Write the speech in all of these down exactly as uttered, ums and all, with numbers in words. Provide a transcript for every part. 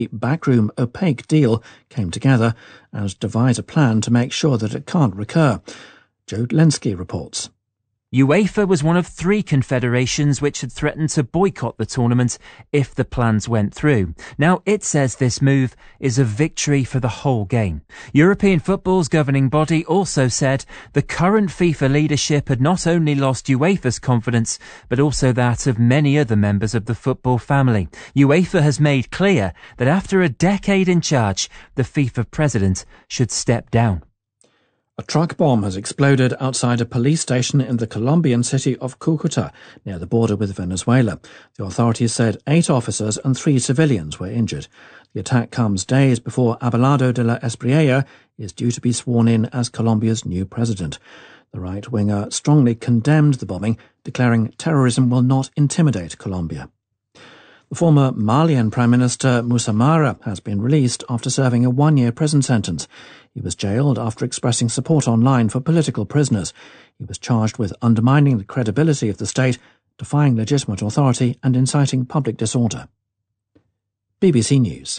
backroom opaque deal came together and devise a plan to make sure that it can't recur. Joe Lenski reports. UEFA was one of three confederations which had threatened to boycott the tournament if the plans went through. Now, it says this move is a victory for the whole game. European football's governing body also said the current FIFA leadership had not only lost UEFA's confidence, but also that of many other members of the football family. UEFA has made clear that after a decade in charge, the FIFA president should step down. A truck bomb has exploded outside a police station in the Colombian city of Cúcuta, near the border with Venezuela. The authorities said eight officers and three civilians were injured. The attack comes days before Abelardo de la Espriella is due to be sworn in as Colombia's new president. The right-winger strongly condemned the bombing, declaring terrorism will not intimidate Colombia. The former Malian Prime Minister Moussa Mara has been released after serving a one-year prison sentence. He was jailed after expressing support online for political prisoners. He was charged with undermining the credibility of the state, defying legitimate authority and inciting public disorder. B B C News.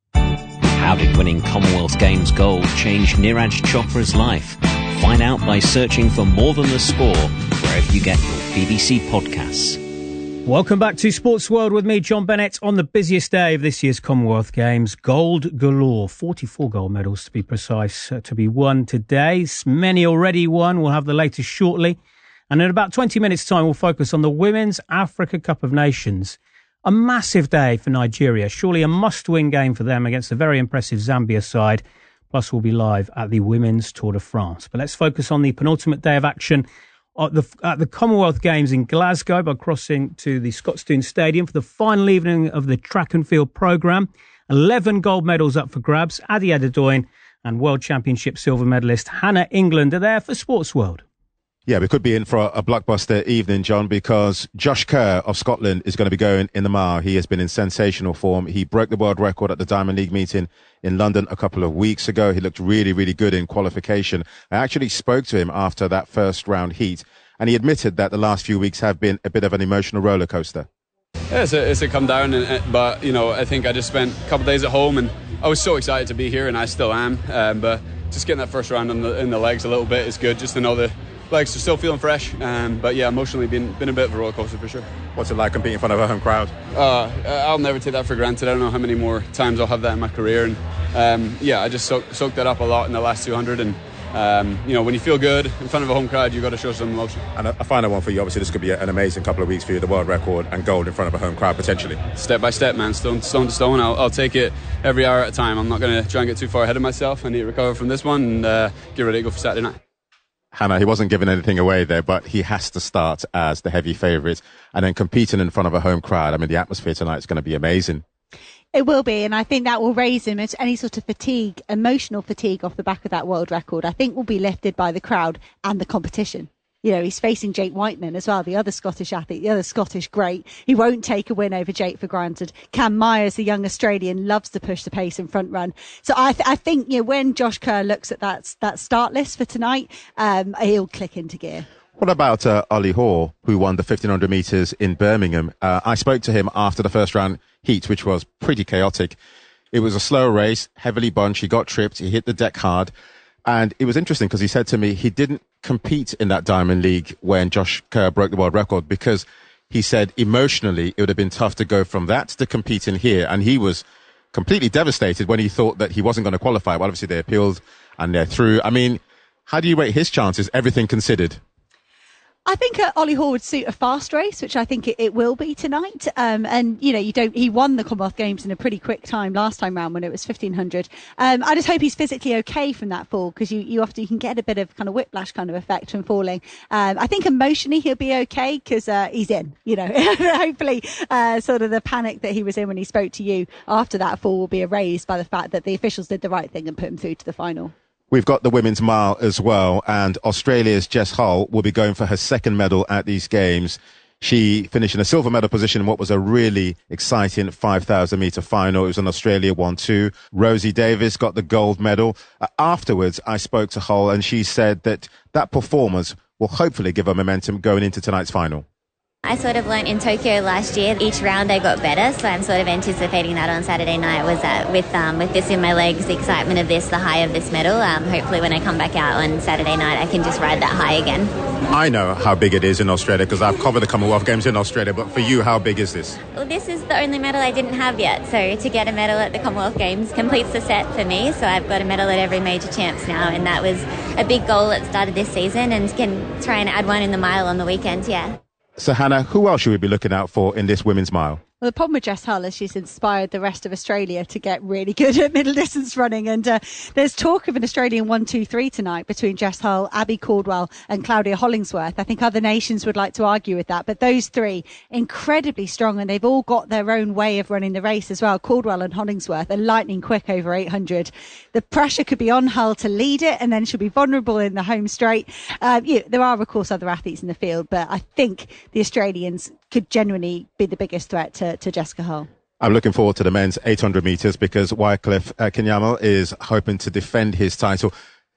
How did winning Commonwealth Games gold change Neeraj Chopra's life? Find out by searching for More Than the Score wherever you get your B B C podcasts. Welcome back to Sports World with me, John Bennett, on the busiest day of this year's Commonwealth Games. Gold galore, forty-four gold medals to be precise, uh, to be won today. Many already won. We'll have the latest shortly. And in about twenty minutes' time, we'll focus on the Women's Africa Cup of Nations. A massive day for Nigeria, surely a must-win game for them against a very impressive Zambia side. Plus, we'll be live at the Women's Tour de France. But let's focus on the penultimate day of action At the, at the Commonwealth Games in Glasgow by crossing to the Scotstoun Stadium for the final evening of the track and field programme. eleven gold medals up for grabs. Adi Adedoyin and World Championship silver medalist Hannah England are there for Sports World. Yeah, we could be in for a, a blockbuster evening, John, because Josh Kerr of Scotland is going to be going in the mile. He has been in sensational form. He broke the world record at the Diamond League meeting in London a couple of weeks ago. He looked really, really good in qualification. I actually spoke to him after that first round heat, and he admitted that the last few weeks have been a bit of an emotional roller coaster. Yeah, it's a, it's a come down, and, but, you know, I think I just spent a couple of days at home, and I was so excited to be here, and I still am. Um, but just getting that first round in the, in the legs a little bit is good, just to know the legs are still feeling fresh. Um, but yeah, emotionally been been a bit of a roller coaster for sure. What's it like competing in front of a home crowd? Uh, I'll never take that for granted. I don't know how many more times I'll have that in my career, and um, yeah, I just soak, soaked that up a lot in the last two hundred. And um, you know, when you feel good in front of a home crowd, you've got to show some emotion. And a, a final one for you. Obviously, this could be an amazing couple of weeks for you. The world record and gold in front of a home crowd potentially. Step by step, man. Stone, stone to stone. I'll, I'll take it every hour at a time. I'm not going to try and get too far ahead of myself. I need to recover from this one and uh, get ready to go for Saturday night. Hannah, he wasn't giving anything away there, but he has to start as the heavy favourite and then competing in front of a home crowd. I mean, the atmosphere tonight is going to be amazing. It will be, and I think that will raise him. Any sort of fatigue, emotional fatigue off the back of that world record, I think will be lifted by the crowd and the competition. You know, he's facing Jake Whiteman as well, the other Scottish athlete, the other Scottish great. He won't take a win over Jake for granted. Cam Myers, the young Australian, loves to push the pace and front run. So I, th- I think, you know, when Josh Kerr looks at that that start list for tonight, um, he'll click into gear. What about uh, Ollie Hoare, who won the fifteen hundred metres in Birmingham? Uh, I spoke to him after the first round heat, which was pretty chaotic. It was a slow race, heavily bunched. He got tripped. He hit the deck hard. And it was interesting because he said to me he didn't compete in that Diamond League when Josh Kerr broke the world record because he said emotionally it would have been tough to go from that to competing here. And he was completely devastated when he thought that he wasn't going to qualify. Well, obviously they appealed and they're through. I mean, how do you rate his chances, everything considered? I think uh, Ollie Hoare would suit a fast race, which I think it, it will be tonight. Um, and, you know, you don't, he won the Commonwealth Games in a pretty quick time last time round when it was fifteen hundred. Um, I just hope he's physically okay from that fall because you, you often you can get a bit of kind of whiplash kind of effect from falling. Um, I think emotionally he'll be okay because uh, he's in, you know, hopefully uh, sort of the panic that he was in when he spoke to you after that fall will be erased by the fact that the officials did the right thing and put him through to the final. We've got the women's mile as well, and Australia's Jess Hull will be going for her second medal at these games. She finished in a silver medal position in what was a really exciting five thousand metre final. It was an Australia one two. Rosie Davis got the gold medal. Uh, afterwards, I spoke to Hull, and she said that that performance will hopefully give her momentum going into tonight's final. I sort of learnt in Tokyo last year, each round I got better, so I'm sort of anticipating that on Saturday night. Was that with um, with this in my legs, the excitement of this, the high of this medal. Um, hopefully when I come back out on Saturday night, I can just ride that high again. I know how big it is in Australia because I've covered the Commonwealth Games in Australia, but for you, how big is this? Well, this is the only medal I didn't have yet, so to get a medal at the Commonwealth Games completes the set for me, so I've got a medal at every major champs now, and that was a big goal at the start of this season, and can try and add one in the mile on the weekend, yeah. So, Hannah, who else should we be looking out for in this women's mile? Well, the problem with Jess Hull is she's inspired the rest of Australia to get really good at middle distance running. And uh, there's talk of an Australian one two three tonight between Jess Hull, Abby Caldwell and Claudia Hollingsworth. I think other nations would like to argue with that. But those three, incredibly strong, and they've all got their own way of running the race as well. Caldwell and Hollingsworth are lightning quick over eight hundred. The pressure could be on Hull to lead it, and then she'll be vulnerable in the home straight. Uh, yeah, there are, of course, other athletes in the field, but I think the Australians could genuinely be the biggest threat to, to Jessica Hull. I'm looking forward to the men's eight hundred metres because Wycliffe uh, Kinyamal is hoping to defend his title.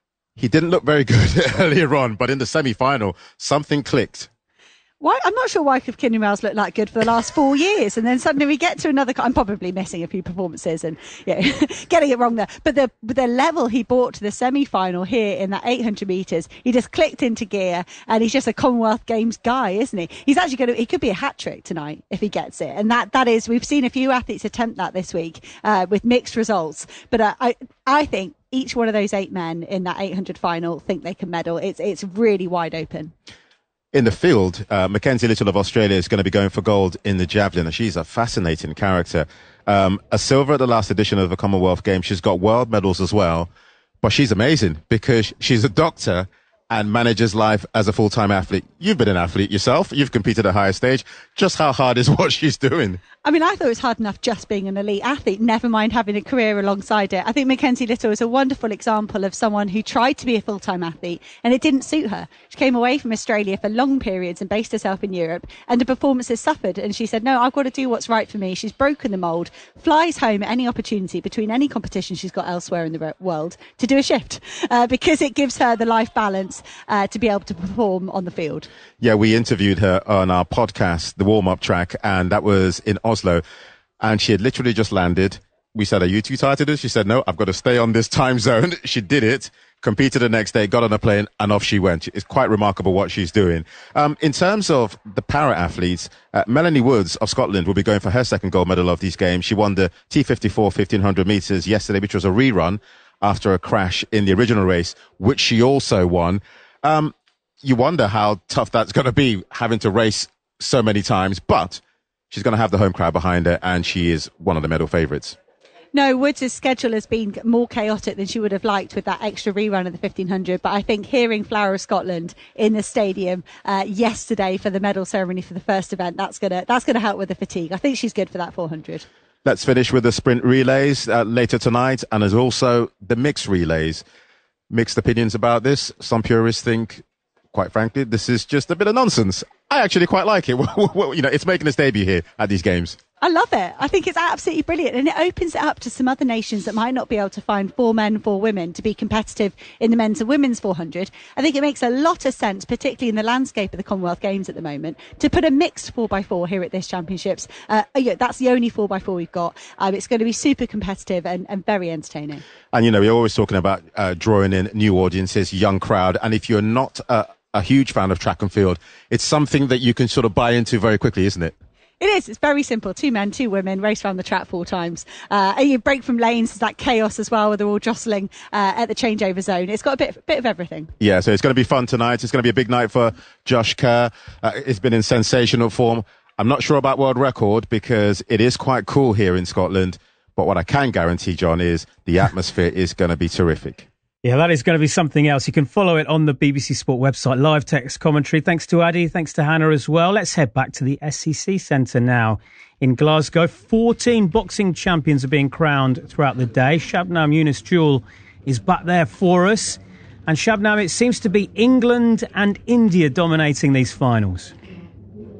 He didn't look very good earlier on, but in the semi-final, something clicked. Why, I'm not sure Wycliffe Kinyamal's looked that good for the last four years, and then suddenly we get to another. I'm probably missing a few performances and yeah, getting it wrong there. But the the level he brought to the semi-final here in that eight hundred metres, he just clicked into gear, and he's just a Commonwealth Games guy, isn't he? He's actually going to. He could be a hat trick tonight if he gets it, and that that is. We've seen a few athletes attempt that this week uh, with mixed results, but uh, I I think each one of those eight men in that eight hundred final think they can medal. It's it's really wide open. In the field, uh, Mackenzie Little of Australia is going to be going for gold in the javelin. She's a fascinating character. Um, a silver at the last edition of the Commonwealth Games. She's got world medals as well. But she's amazing because she's a doctor and manages life as a full-time athlete. You've been an athlete yourself. You've competed at a higher stage. Just how hard is what she's doing? I mean, I thought it was hard enough just being an elite athlete, never mind having a career alongside it. I think Mackenzie Little is a wonderful example of someone who tried to be a full-time athlete and it didn't suit her. She came away from Australia for long periods and based herself in Europe, and the performances suffered. And she said, no, I've got to do what's right for me. She's broken the mould, flies home at any opportunity between any competition she's got elsewhere in the world to do a shift uh, because it gives her the life balance uh, to be able to perform on the field. Yeah, we interviewed her on our podcast, The Warm-Up Track, and that was in Oslo. And she had literally just landed. We said, are you too tired to do this? She said, no, I've got to stay on this time zone. She did it, competed the next day, got on a plane, and off she went. It's quite remarkable what she's doing. Um, in terms of the para-athletes, uh, Melanie Woods of Scotland will be going for her second gold medal of these games. She won the T fifty-four fifteen hundred metres yesterday, which was a rerun after a crash in the original race, which she also won. Um, you wonder how tough that's going to be, having to race so many times, but she's going to have the home crowd behind her, and she is one of the medal favourites. No, Woods' schedule has been more chaotic than she would have liked with that extra rerun of the fifteen hundred. But I think hearing Flower of Scotland in the stadium uh, yesterday for the medal ceremony for the first event, that's gonna that's gonna help with the fatigue. I think she's good for that four hundred. Let's finish with the sprint relays uh, later tonight, and there's also the mixed relays. Mixed opinions about this. Some purists think, quite frankly, this is just a bit of nonsense. I actually quite like it. You know, it's making its debut here at these games. I love it. I think it's absolutely brilliant, and it opens it up to some other nations that might not be able to find four men, four women to be competitive in the men's and women's four hundred. I think it makes a lot of sense, particularly in the landscape of the Commonwealth Games at the moment, to put a mixed four by four here at this Championships. Uh, yeah, that's the only four by four we've got. Um, it's going to be super competitive and, and very entertaining. And, you know, we're always talking about uh, drawing in new audiences, young crowd, and if you're not uh, a huge fan of track and field, it's something that you can sort of buy into very quickly, isn't it? It is. It's very simple. Two men, two women, race around the track four times. Uh, and you break from lanes. There's that chaos as well where they're all jostling uh, at the changeover zone. It's got a bit, bit of everything. Yeah, so it's going to be fun tonight. It's going to be a big night for Josh Kerr. Uh, it's been in sensational form. I'm not sure about world record because it is quite cool here in Scotland. But what I can guarantee, John, is the atmosphere is going to be terrific. Yeah, that is going to be something else. You can follow it on the B B C Sport website, live text commentary. Thanks to Addy, thanks to Hannah as well. Let's head back to the S C C Centre now in Glasgow. fourteen boxing champions are being crowned throughout the day. Shabnam Yunus Jewel is back there for us. And Shabnam, it seems to be England and India dominating these finals.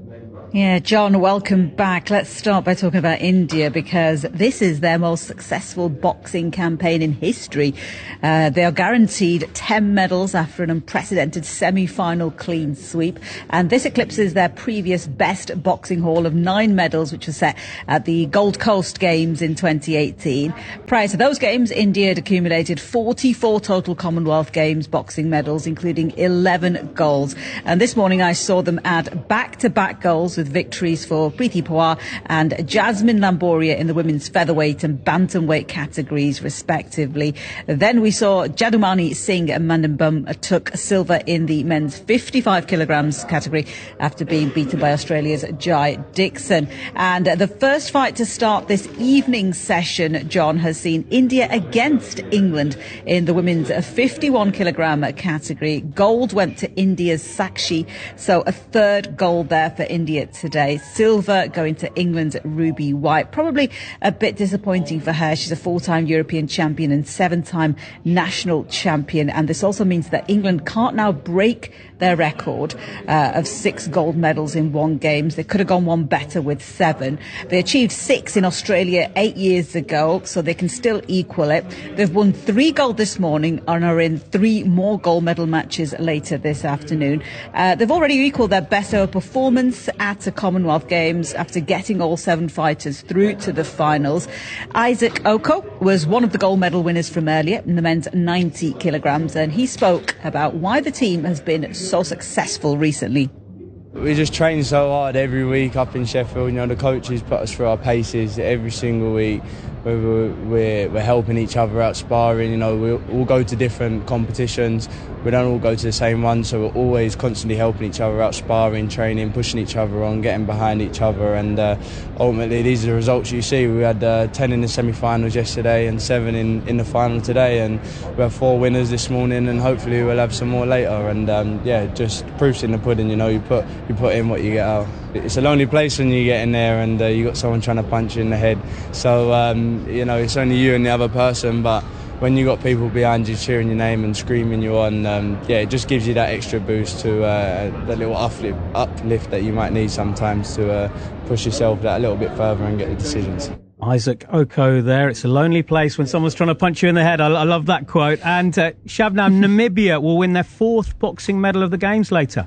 Yeah, John, welcome back. Let's start by talking about India because this is their most successful boxing campaign in history. Uh, they are guaranteed ten medals after an unprecedented semi-final clean sweep. And this eclipses their previous best boxing haul of nine medals, which was set at the Gold Coast Games in twenty eighteen. Prior to those games, India had accumulated forty-four total Commonwealth Games boxing medals, including eleven golds. And this morning I saw them add back-to-back golds with victories for Preeti Pawar and Jasmine Lamboria in the women's featherweight and bantamweight categories, respectively. Then we saw Jadumani Singh and Mandembum took silver in the men's fifty-five kilograms category after being beaten by Australia's Jai Dixon. And the first fight to start this evening session, John, has seen India against England in the women's fifty-one kilogram category. Gold went to India's Sakshi, so a third gold there for India today. Silver going to England's Ruby White. Probably a bit disappointing for her. She's a four-time European champion and seven-time national champion. And this also means that England can't now break their record uh, of six gold medals in one games. They could have gone one better with seven. They achieved six in Australia eight years ago, so they can still equal it. They've won three gold this morning and are in three more gold medal matches later this afternoon. Uh, they've already equalled their best ever performance at the Commonwealth Games after getting all seven fighters through to the finals. Isaac Oko was one of the gold medal winners from earlier in the men's ninety kilograms, and he spoke about why the team has been so successful recently. We just train so hard every week up in Sheffield. You know, the coaches put us through our paces every single week. We're, we're, we're helping each other out, sparring. You know, we all go to different competitions. We don't all go to the same one, so we're always constantly helping each other out, sparring, training, pushing each other on, getting behind each other. And uh, ultimately, these are the results you see. We had uh, ten in the semi-finals yesterday and seven in, in the final today. And we have four winners this morning, and hopefully we'll have some more later. And um, yeah, just proof's in the pudding. You know, you put you put in what you get out. It's a lonely place when you get in there and uh, you got someone trying to punch you in the head. So um, you know, it's only you and the other person, but when you got people behind you cheering your name and screaming you on, um, yeah, it just gives you that extra boost to uh, that little uplift, uplift that you might need sometimes to uh, push yourself that a little bit further and get the decisions. Isaac Oko there. It's a lonely place when someone's trying to punch you in the head. I, I love that quote. And uh, Shabnam, Namibia will win their fourth boxing medal of the Games later.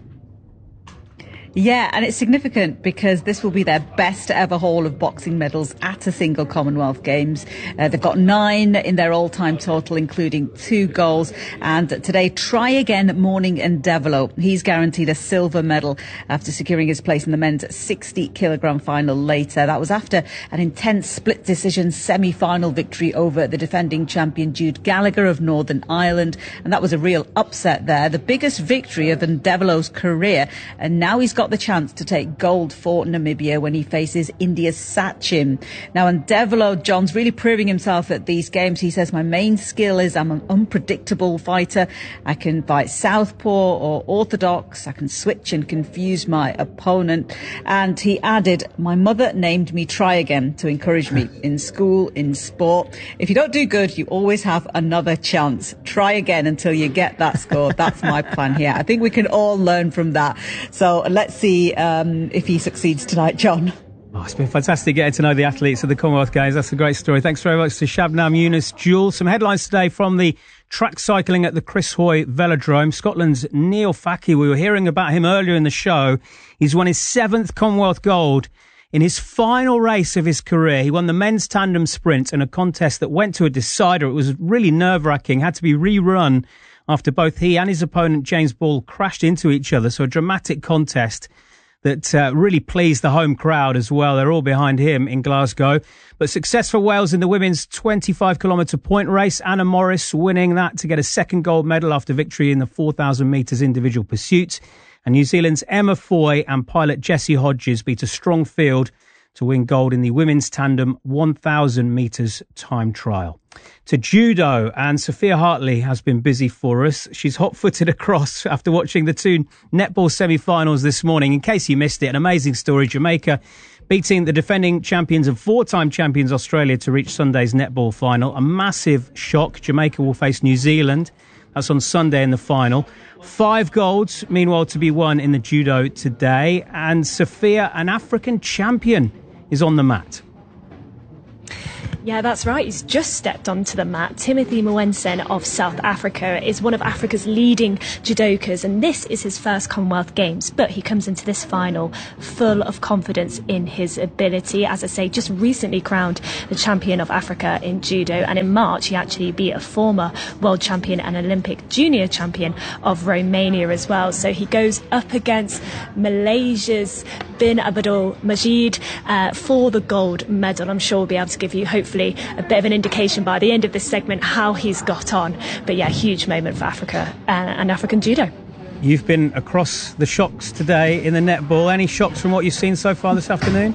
Yeah, and it's significant because this will be their best ever haul of boxing medals at a single Commonwealth Games. Uh, they've got nine in their all-time total, including two golds. And today, try again Morning and Develo. He's guaranteed a silver medal after securing his place in the men's sixty kilogram final later. That was after an intense split decision semi-final victory over the defending champion Jude Gallagher of Northern Ireland. And that was a real upset there. The biggest victory of Ndevelo's career. And now he's got got the chance to take gold for Namibia when he faces India's Sachin. Now, Ndevelo, John's really proving himself at these games. He says, my main skill is I'm an unpredictable fighter. I can fight southpaw or orthodox. I can switch and confuse my opponent. And he added, my mother named me Try Again to encourage me in school, in sport. If you don't do good, you always have another chance. Try again until you get that score. That's my plan here. I think we can all learn from that. So let's see um, if he succeeds tonight, John. Oh, it's been fantastic getting to know the athletes of the Commonwealth Games. That's a great story. Thanks very much to Shabnam Yunus. Jules, some headlines today from the track cycling at the Chris Hoy Velodrome. Scotland's Neil Fackie, we were hearing about him earlier in the show. He's won his seventh Commonwealth gold in his final race of his career. He won the men's tandem sprint in a contest that went to a decider. It was really nerve-wracking, had to be rerun after both he and his opponent James Ball crashed into each other. So a dramatic contest that uh, really pleased the home crowd as well. They're all behind him in Glasgow. But success for Wales in the women's twenty-five kilometre point race. Anna Morris winning that to get a second gold medal after victory in the four thousand metres individual pursuit. And New Zealand's Emma Foy and pilot Jessie Hodges beat a strong field to win gold in the women's tandem one thousand metres time trial. To judo, and Sophia Hartley has been busy for us. She's hot-footed across after watching the two netball semi-finals this morning. In case you missed it, an amazing story. Jamaica beating the defending champions and four-time champions Australia to reach Sunday's netball final. A massive shock. Jamaica will face New Zealand That's on Sunday in the final. Five golds, meanwhile, to be won in the judo today. And Sophia, an African champion, is on the mat. Yeah, that's right. He's just stepped onto the mat. Timothy Mwensen of South Africa is one of Africa's leading judokas, and this is his first Commonwealth Games. But he comes into this final full of confidence in his ability. As I say, just recently crowned the champion of Africa in judo, and in March he actually beat a former world champion and Olympic junior champion of Romania as well. So he goes up against Malaysia's Bin Abdul Majid uh, for the gold medal. I'm sure we'll be able to give you, hopefully, a bit of an indication by the end of this segment how he's got on. But yeah, huge moment for Africa uh, and African judo. You've been across the shocks today in the netball. Any shocks from what you've seen so far this afternoon?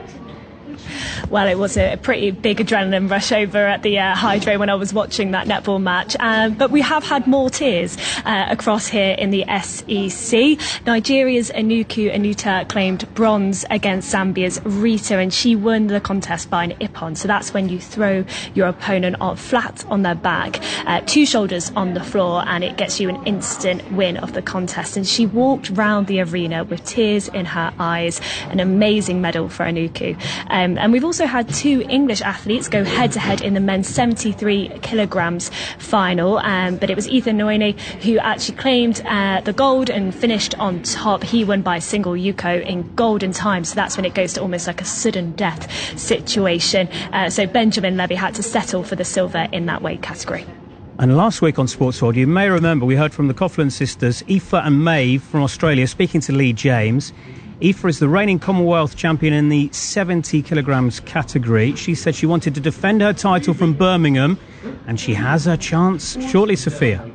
Well, it was a pretty big adrenaline rush over at the uh, Hydro when I was watching that netball match. Um, but we have had more tears uh, across here in the S E C. Nigeria's Anuku Anuta claimed bronze against Zambia's Rita, and she won the contest by an ippon. So that's when you throw your opponent on, flat on their back, uh, two shoulders on the floor, and it gets you an instant win of the contest. And she walked round the arena with tears in her eyes. An amazing medal for Anuku. Um, and we've also had two English athletes go head-to-head in the men's seventy-three kilograms final, um, but it was Ethan Noini who actually claimed uh, the gold and finished on top. He won by a single Yuko in golden time, so that's when it goes to almost like a sudden death situation. Uh, so Benjamin Levy had to settle for the silver in that weight category. And last week on Sports World, you may remember we heard from the Coughlin sisters, Aoife and Maeve from Australia, speaking to Lee James. Aoife is the reigning Commonwealth champion in the seventy kilograms category. She said she wanted to defend her title from Birmingham, and she has her chance shortly, Sophia.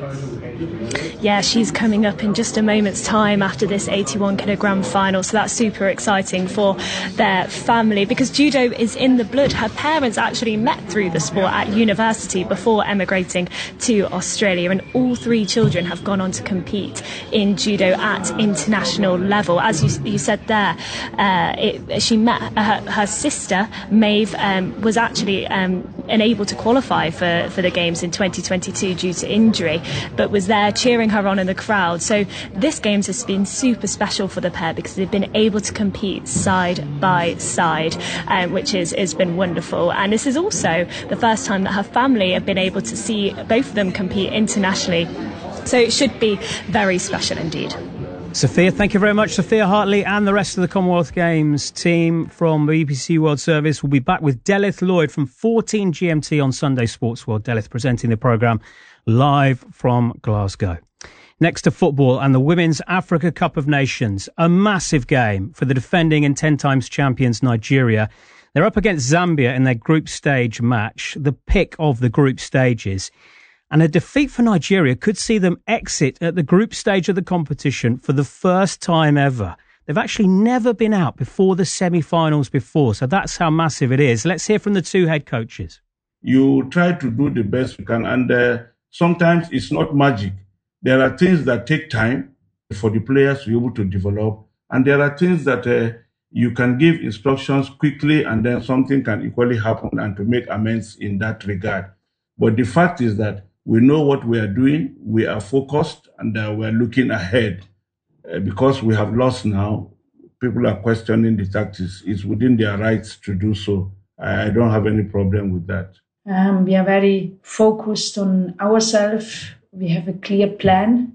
Yeah, she's coming up in just a moment's time after this eighty-one kilogram final, so that's super exciting for their family because judo is in the blood. Her parents actually met through the sport at university before emigrating to Australia, and all three children have gone on to compete in judo at international level. As you, you said there, uh, it, she met her, her sister, Maeve, um, was actually um, unable to qualify for, for the Games in twenty twenty-two due to injury, but was there cheering her on in the crowd. So this Games has been super special for the pair because they've been able to compete side by side, um, which is has been wonderful. And this is also the first time that her family have been able to see both of them compete internationally. So it should be very special indeed. Sophia, thank you very much. Sophia Hartley and the rest of the Commonwealth Games team from the B B C World Service will be back with Delith Lloyd from fourteen G M T on Sunday Sports World. Delith presenting the programme live from Glasgow. Next to football and the Women's Africa Cup of Nations, a massive game for the defending and ten times champions Nigeria. They're up against Zambia in their group stage match, the pick of the group stages. And a defeat for Nigeria could see them exit at the group stage of the competition for the first time ever. They've actually never been out before the semi-finals before, so that's how massive it is. Let's hear from the two head coaches. You try to do the best you can, and uh, sometimes it's not magic. There are things that take time for the players to be able to develop, and there are things that uh, you can give instructions quickly and then something can equally happen and to make amends in that regard. But the fact is that we know what we are doing, we are focused, and uh, we are looking ahead. Uh, because we have lost now, people are questioning the tactics. It's within their rights to do so. I, I don't have any problem with that. Um, we are very focused on ourselves. We have a clear plan,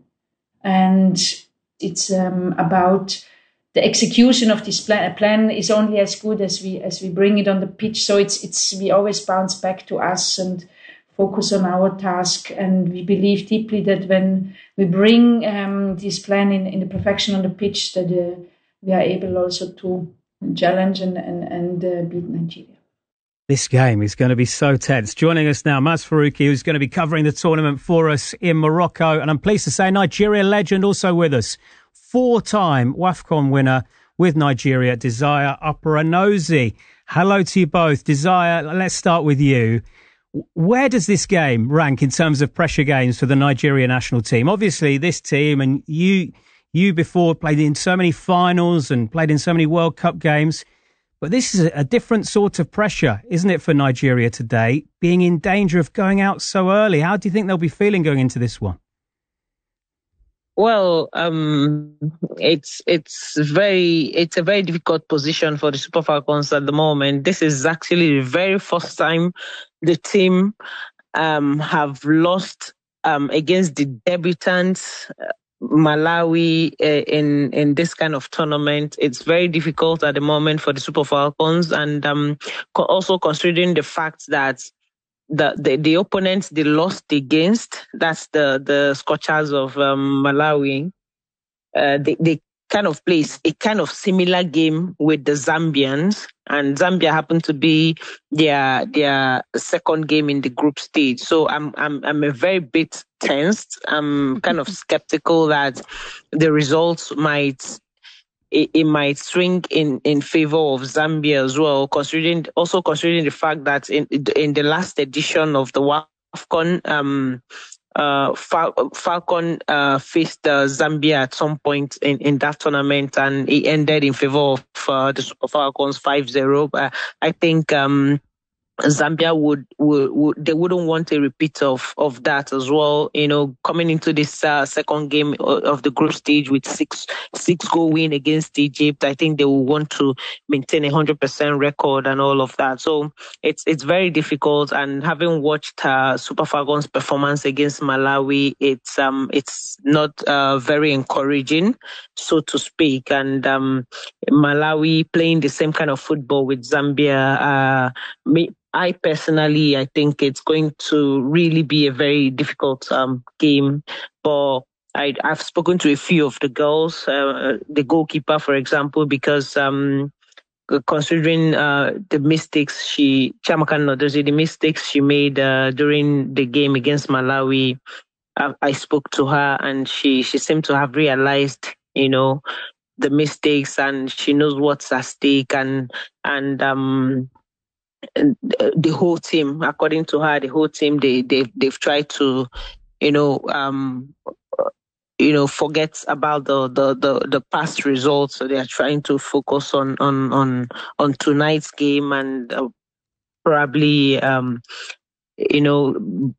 and it's um, about the execution of this plan. A plan is only as good as we as we bring it on the pitch. So it's it's we always bounce back to us and focus on our task. And we believe deeply that when we bring um, this plan in, in the perfection on the pitch, that uh, we are able also to challenge and and, and uh, beat Nigeria. This game is going to be so tense. Joining us now, Maz Faruqi, who's going to be covering the tournament for us in Morocco. And I'm pleased to say Nigeria legend also with us. Four-time WAFCON winner with Nigeria, Desire Operanozie. Hello to you both. Desire, let's start with you. Where does this game rank in terms of pressure games for the Nigeria national team? Obviously, this team, and you, you before played in so many finals and played in so many World Cup games. But this is a different sort of pressure, isn't it, for Nigeria today, being in danger of going out so early? How do you think they'll be feeling going into this one? Well, um, it's it's very it's a very difficult position for the Super Falcons at the moment. This is actually the very first time the team um, have lost um, against the debutants. Uh, Malawi uh, in in this kind of tournament. It's very difficult at the moment for the Super Falcons, and um, co- also considering the fact that the, the the opponents they lost against, that's the the Scorchers of um, Malawi. Uh, they they kind of play a kind of similar game with the Zambians, and Zambia happened to be their their second game in the group stage. So I'm I'm I'm a very bit tensed. I'm kind of skeptical that the results might it, it might swing in, in favor of Zambia as well. Considering also considering the fact that in in the last edition of the WAFCON, um. Uh, Fal- Falcon uh, faced uh, Zambia at some point in, in that tournament, and it ended in favor of uh, the Super Falcons five zero. But I think um, Zambia would, would, would they wouldn't want a repeat of, of that as well. You know, coming into this uh, second game of the group stage with six six goal win against Egypt, I think they will want to maintain a hundred percent record and all of that. So it's it's very difficult. And having watched uh, Super Falcons' performance against Malawi, it's um it's not uh, very encouraging, so to speak. And um, Malawi playing the same kind of football with Zambia. Uh, may, I personally, I think it's going to really be a very difficult um, game. But I, I've spoken to a few of the girls, uh, the goalkeeper, for example, because um, considering uh, the mistakes she, Chiamaka Nnadozie, the mistakes she made uh, during the game against Malawi, I, I spoke to her, and she, she seemed to have realized, you know, the mistakes, and she knows what's at stake, and and um. the whole team, according to her, the whole team, they, they've, they've tried to, you know, um, you know, forget about the, the, the, the past results. So they are trying to focus on, on, on, on tonight's game, and uh, probably, um, you know,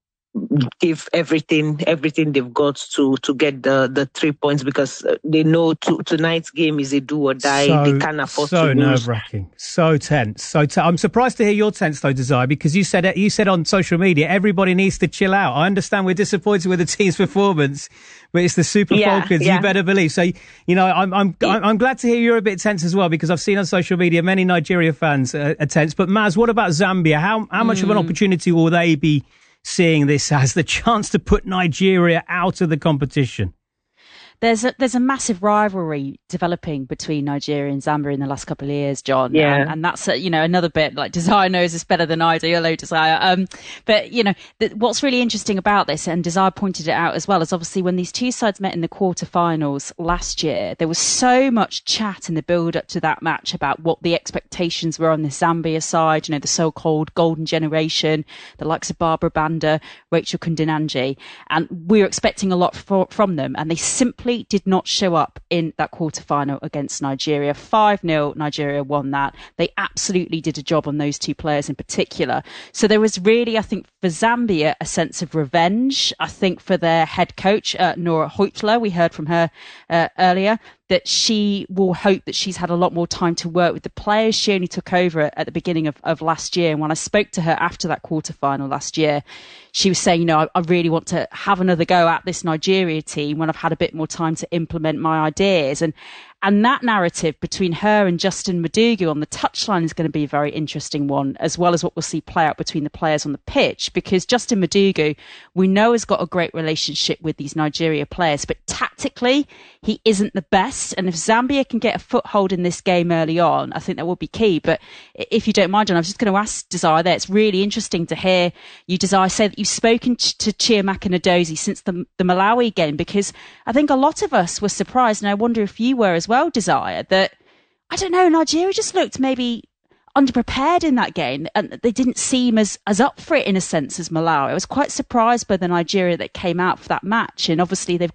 give everything, everything they've got to, to get the, the three points, because they know to, tonight's game is a do or die. So, they can't afford so to lose. So nerve-wracking, so tense, so t- I'm surprised to hear you're tense though, Desire, because you said you said on social media everybody needs to chill out. I understand we're disappointed with the team's performance, but it's the Super yeah, Falcons. Yeah. You better believe. So you know, I'm I'm I'm glad to hear you're a bit tense as well, because I've seen on social media many Nigeria fans uh, are tense. But Maz, what about Zambia? How how much mm. of an opportunity will they be seeing this as the chance to put Nigeria out of the competition? There's a, there's a massive rivalry developing between Nigeria and Zambia in the last couple of years, John. Yeah. And, and that's, a, you know, another bit, like Desire knows this better than I do. Hello, Desire. Um, but, you know, the, what's really interesting about this, and Desire pointed it out as well, is obviously when these two sides met in the quarterfinals last year, there was so much chat in the build up to that match about what the expectations were on the Zambia side, you know, the so-called golden generation, the likes of Barbara Banda, Rachel Kundinanji. And we were expecting a lot for, from them, and they simply did not show up in that quarterfinal against Nigeria. five nil, Nigeria won that. They absolutely did a job on those two players in particular. So there was really, I think, for Zambia, a sense of revenge. I think for their head coach, uh, Nora Hoytler, we heard from her uh, earlier, that she will hope that she's had a lot more time to work with the players. She only took over at the beginning of, of last year. And when I spoke to her after that quarterfinal last year, she was saying, you know, I, I really want to have another go at this Nigeria team when I've had a bit more time to implement my ideas. And And that narrative between her and Justin Madugu on the touchline is going to be a very interesting one, as well as what we'll see play out between the players on the pitch, because Justin Madugu, we know, has got a great relationship with these Nigeria players, but tactically, he isn't the best. And if Zambia can get a foothold in this game early on, I think that will be key. But if you don't mind, John, I was just going to ask Desire there. It's really interesting to hear you, Desire, say that you've spoken to Chiamaka Nnadozie since the, the Malawi game, because I think a lot of us were surprised, and I wonder if you were as well, Desire, that, I don't know, Nigeria just looked maybe underprepared in that game, and they didn't seem as, as up for it in a sense as Malawi. I was quite surprised by the Nigeria that came out for that match, and obviously they've got to try and, and combat that and improve that side of things.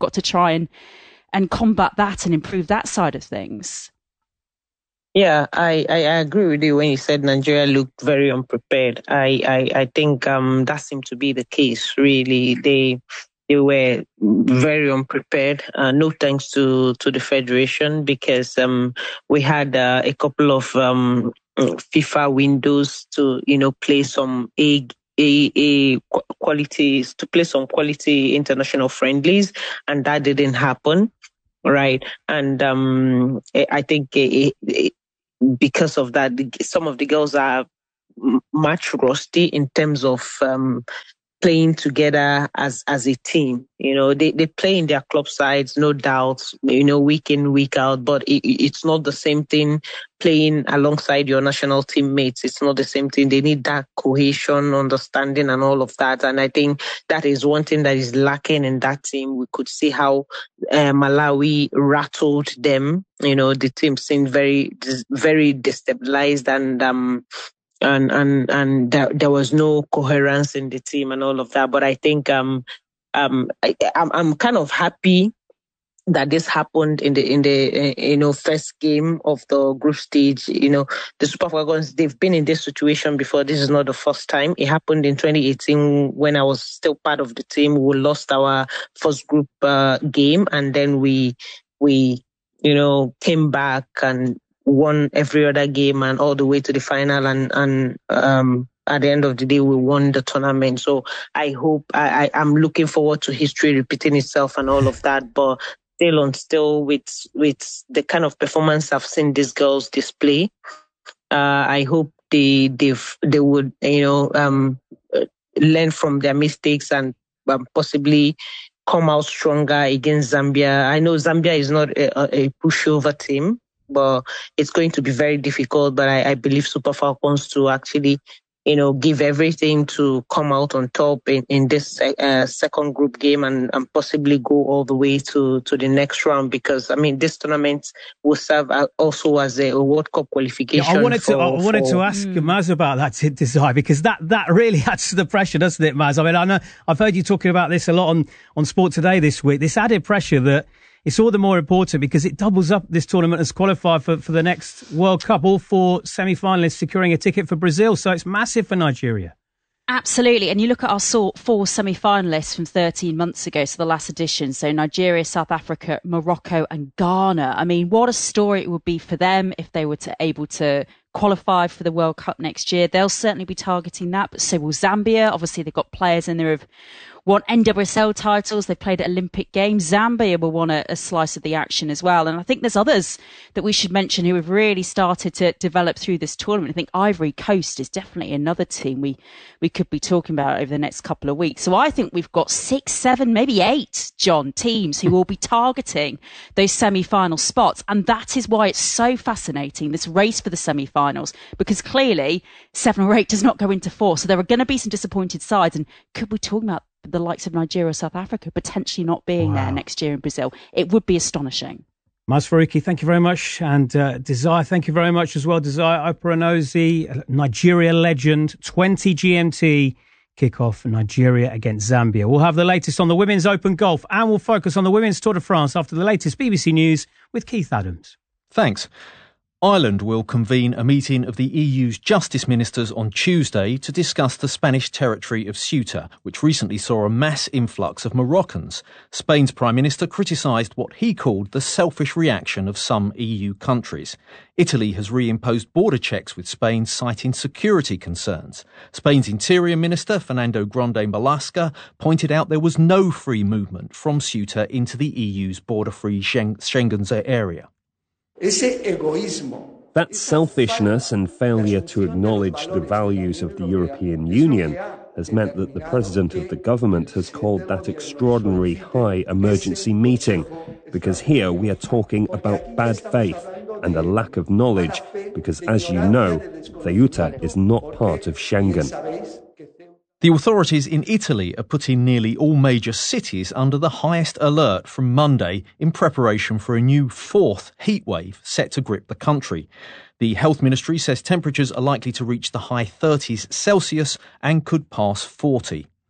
Yeah, I, I, I agree with you when you said Nigeria looked very unprepared. I, I, I think um, that seemed to be the case, really. They they were very unprepared, uh, no thanks to, to the Federation, because um, we had uh, a couple of um, FIFA windows to, you know, play some A, A, A qualities, to play some quality international friendlies, and that didn't happen. Right. And um, I think it, it, because of that, some of the girls are much rusty in terms of um, playing together as as a team. You know, they, they play in their club sides, no doubt, you know, week in, week out, but it, it's not the same thing playing alongside your national teammates. It's not the same thing. They need that cohesion, understanding, and all of that. And I think that is one thing that is lacking in that team. We could see how uh, Malawi rattled them. You know, the team seemed very, very destabilized, and um, and and and there, there was no coherence in the team and all of that. But I think um um I, I'm I'm kind of happy that this happened in the in the uh, you know first game of the group stage. You know, the Super Falcons, they've been in this situation before. This is not the first time. It happened in twenty eighteen when I was still part of the team. We lost our first group uh, game, and then we we you know came back and won every other game and all the way to the final, and and um at the end of the day we won the tournament. So I hope I, I I'm looking forward to history repeating itself and all of that. But still on still with with the kind of performance I've seen these girls display, uh, I hope they they they would you know um learn from their mistakes and um, possibly come out stronger against Zambia. I know Zambia is not a, a pushover team, but it's going to be very difficult. But I, I believe Super Falcons to actually, you know, give everything to come out on top in, in this uh, second group game and, and possibly go all the way to, to the next round. Because, I mean, this tournament will serve also as a World Cup qualification. Yeah, I wanted for, to, I wanted for, to ask mm. Maz about that, Desire, because that, that really adds to the pressure, doesn't it, Maz? I mean, I know I've heard you talking about this a lot on, on Sport Today this week. This added pressure that it's all the more important because it doubles up this tournament as qualified for, for the next World Cup. All four semi-finalists securing a ticket for Brazil. So it's massive for Nigeria. Absolutely. And you look at our four semi-finalists from thirteen months ago, so the last edition. So Nigeria, South Africa, Morocco and Ghana. I mean, what a story it would be for them if they were to able to qualify for the World Cup next year. They'll certainly be targeting that, but so will Zambia. Obviously, they've got players in there who've won N W S L titles. They played at Olympic Games. Zambia will want a, a slice of the action as well. And I think there's others that we should mention who have really started to develop through this tournament. I think Ivory Coast is definitely another team we, we could be talking about over the next couple of weeks. So I think we've got six, seven, maybe eight, John, teams who will be targeting those semi-final spots. And that is why it's so fascinating, this race for the semi-finals, because clearly seven or eight does not go into four. So there are going to be some disappointed sides. And could we talk about the likes of Nigeria, South Africa potentially not being wow. there next year in Brazil? It would be astonishing. Maz Faruqi, thank you very much. And uh, Desire, thank you very much as well. Desire Operanozi, Nigeria legend, twenty G M T kickoff, Nigeria against Zambia. We'll have the latest on the Women's Open Golf and we'll focus on the Women's Tour de France after the latest B B C News with Keith Adams. Thanks. Ireland will convene a meeting of the E U's justice ministers on Tuesday to discuss the Spanish territory of Ceuta, which recently saw a mass influx of Moroccans. Spain's Prime Minister criticised what he called the selfish reaction of some E U countries. Italy has reimposed border checks with Spain, citing security concerns. Spain's Interior Minister, Fernando Grande Marlaska, pointed out there was no free movement from Ceuta into the E U's border-free Schengen area. That selfishness and failure to acknowledge the values of the European Union has meant that the President of the government has called that extraordinary high emergency meeting, because here we are talking about bad faith and a lack of knowledge, because as you know, Ceuta is not part of Schengen. The authorities in Italy are putting nearly all major cities under the highest alert from Monday in preparation for a new fourth heatwave set to grip the country. The Health Ministry says temperatures are likely to reach the high thirties Celsius and could pass forty.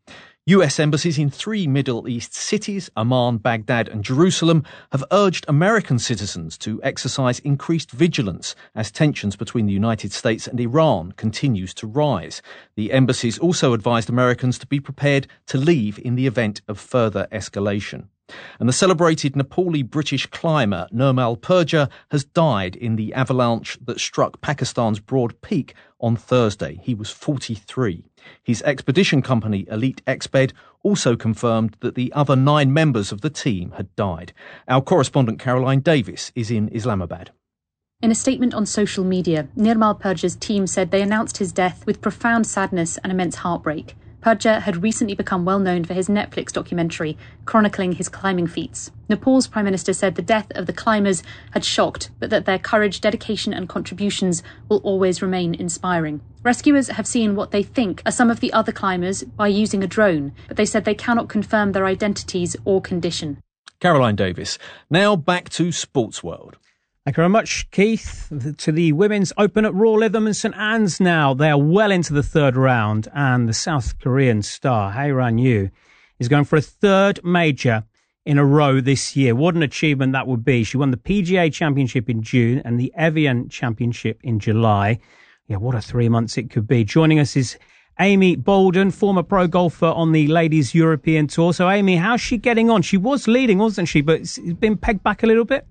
U S embassies in three Middle East cities, Amman, Baghdad and Jerusalem, have urged American citizens to exercise increased vigilance as tensions between the United States and Iran continues to rise. The embassies also advised Americans to be prepared to leave in the event of further escalation. And the celebrated Nepali British climber Nirmal Purja has died in the avalanche that struck Pakistan's Broad Peak on Thursday. He was forty-three. His expedition company, Elite Exped, also confirmed that the other nine members of the team had died. Our correspondent Caroline Davis is in Islamabad. In a statement on social media, Nirmal Purja's team said they announced his death with profound sadness and immense heartbreak. Purja had recently become well known for his Netflix documentary chronicling his climbing feats. Nepal's Prime Minister said the death of the climbers had shocked, but that their courage, dedication and contributions will always remain inspiring. Rescuers have seen what they think are some of the other climbers by using a drone, but they said they cannot confirm their identities or condition. Caroline Davis. Now back to Sports World. Thank you very much, Keith. To the Women's Open at Royal Lytham and St Anne's now. They are well into the third round, and the South Korean star, Hae-Ran Yu, is going for a third major in a row this year. What an achievement that would be. She won the P G A Championship in June and the Evian Championship in July. Yeah, what a three months it could be. Joining us is Amy Bolden, former pro golfer on the Ladies European Tour. So, Amy, how's she getting on? She was leading, wasn't she? But it's been pegged back a little bit?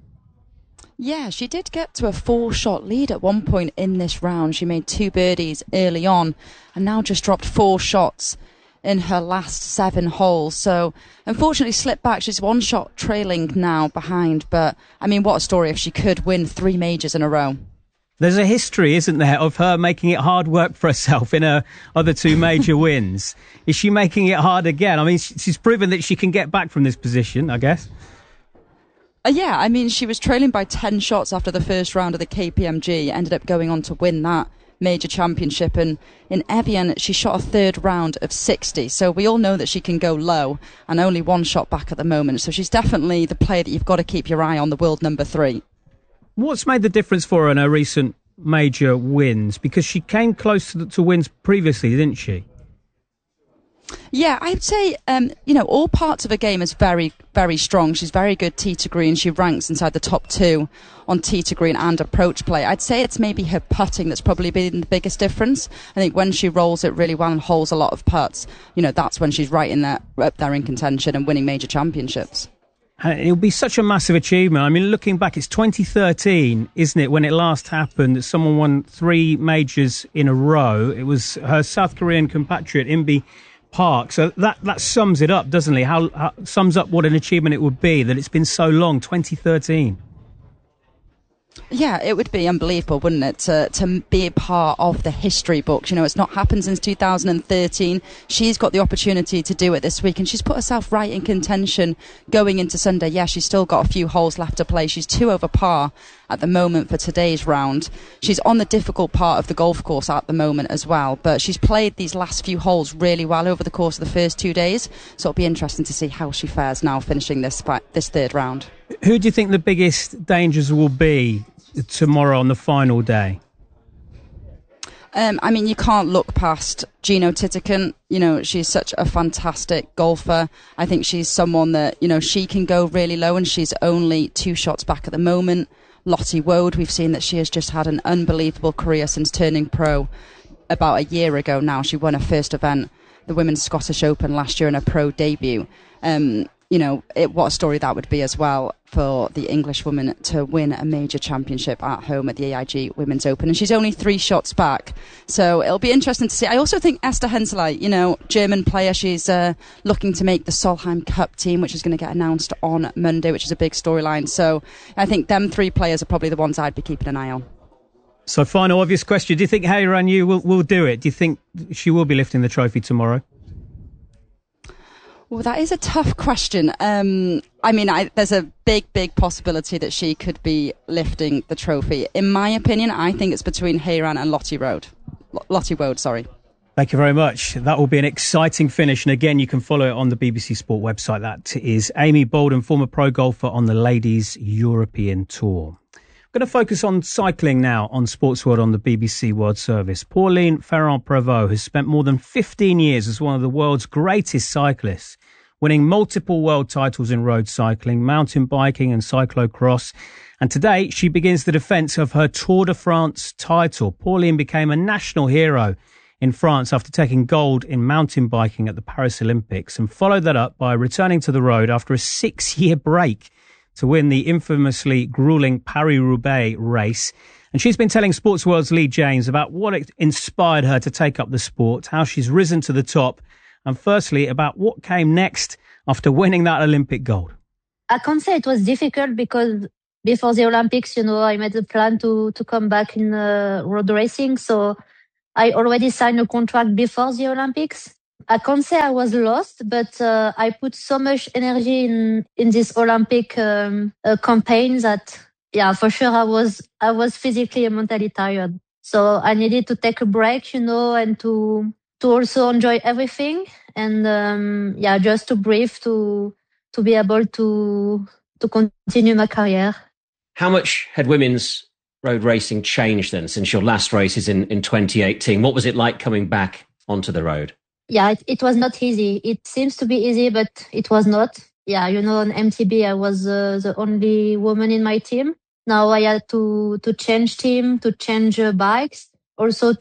Yeah, she did get to a four-shot lead at one point in this round. She made two birdies early on and now just dropped four shots in her last seven holes. So, unfortunately, slipped back. She's one shot trailing now behind. But, I mean, what a story if she could win three majors in a row. There's a history, isn't there, of her making it hard work for herself in her other two major wins. Is she making it hard again? I mean, she's proven that she can get back from this position, I guess. Uh, yeah, I mean, she was trailing by ten shots after the first round of the K P M G, ended up going on to win that major championship. And in Evian, she shot a third round of sixty. So we all know that she can go low and only one shot back at the moment. So she's definitely the player that you've got to keep your eye on, the world number three. What's made the difference for her in her recent major wins? Because she came close to, to wins previously, didn't she? Yeah, I'd say, um, you know, all parts of her game is very, very strong. She's very good tee to green. She ranks inside the top two on tee to green and approach play. I'd say it's maybe her putting that's probably been the biggest difference. I think when she rolls it really well and holds a lot of putts, you know, that's when she's right in there, up there in contention and winning major championships. It'll be such a massive achievement. I mean, looking back, it's twenty thirteen, isn't it, when it last happened that someone won three majors in a row. It was her South Korean compatriot, Inbee Park. So that, that sums it up, doesn't it? How, how sums up what an achievement it would be that it's been so long, twenty thirteen. Yeah, it would be unbelievable, wouldn't it, to, to be a part of the history books. You know, it's not happened since two thousand thirteen. She's got the opportunity to do it this week, and she's put herself right in contention going into Sunday. Yeah, she's still got a few holes left to play. She's two over par at the moment for today's round. She's on the difficult part of the golf course at the moment as well, but she's played these last few holes really well over the course of the first two days. So it'll be interesting to see how she fares now finishing this this third round. Who do you think the biggest dangers will be tomorrow on the final day? Um, I mean, you can't look past Gino Titican. You know, she's such a fantastic golfer. I think she's someone that, you know, she can go really low, and she's only two shots back at the moment. Lottie Woad, we've seen that she has just had an unbelievable career since turning pro about a year ago now. She won her first event, the Women's Scottish Open last year, in her pro debut. Um, you know, it, what a story that would be as well for the English woman to win a major championship at home at the A I G Women's Open. And she's only three shots back. So it'll be interesting to see. I also think Esther Henseleit, you know, German player, she's uh, looking to make the Solheim Cup team, which is going to get announced on Monday, which is a big storyline. So I think them three players are probably the ones I'd be keeping an eye on. So final obvious question. Do you think Hae-Ran Yu will, will do it? Do you think she will be lifting the trophy tomorrow? Well, that is a tough question. Um, I mean, I, there's a big, big possibility that she could be lifting the trophy. In my opinion, I think it's between Hae-Ran and Lottie Woad. Lottie Woad, sorry. Thank you very much. That will be an exciting finish. And again, you can follow it on the B B C Sport website. That is Amy Bolden, former pro golfer on the Ladies European Tour. Going to focus on cycling now on Sports World on the B B C World Service. Pauline Ferrand-Prévot has spent more than fifteen years as one of the world's greatest cyclists, winning multiple world titles in road cycling, mountain biking and cyclocross. And today she begins the defence of her Tour de France title. Pauline became a national hero in France after taking gold in mountain biking at the Paris Olympics and followed that up by returning to the road after a six-year break to win the infamously grueling Paris-Roubaix race. And she's been telling Sports World's Lee James about what inspired her to take up the sport, how she's risen to the top, and firstly about what came next after winning that Olympic gold. I can't say it was difficult because before the Olympics, you know, I made a plan to, to come back in uh, road racing. So I already signed a contract before the Olympics. I can't say I was lost, but uh, I put so much energy in, in this Olympic um, uh, campaign that, yeah, for sure I was, I was physically and mentally tired. So I needed to take a break, you know, and to, to also enjoy everything. And, um, yeah, just to breathe, to, to be able to, to continue my career. How much had women's road racing changed then since your last races in, in twenty eighteen? What was it like coming back onto the road? Yeah, it, it was not easy. It seems to be easy, but it was not. Yeah, you know, on M T B, I was uh, the only woman in my team. Now I had to, to change team, to change uh, bikes, also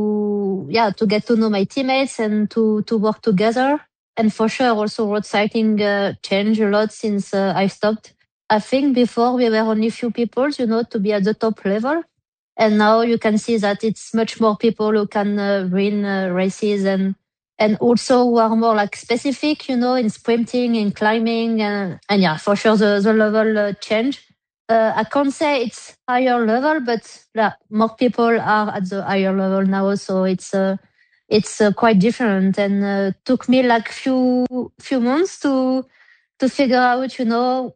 to, yeah, to get to know my teammates and to, to work together. And for sure, also road cycling uh, changed a lot since uh, I stopped. I think before we were only few people, you know, to be at the top level. And now you can see that it's much more people who can uh, win uh, races and and also who are more like specific, you know, in sprinting, in climbing. And, and yeah, for sure the, the level uh, change. Uh, I can't say it's higher level, but yeah, more people are at the higher level now. So it's uh, it's uh, quite different and uh, took me like few few months to to figure out, you know,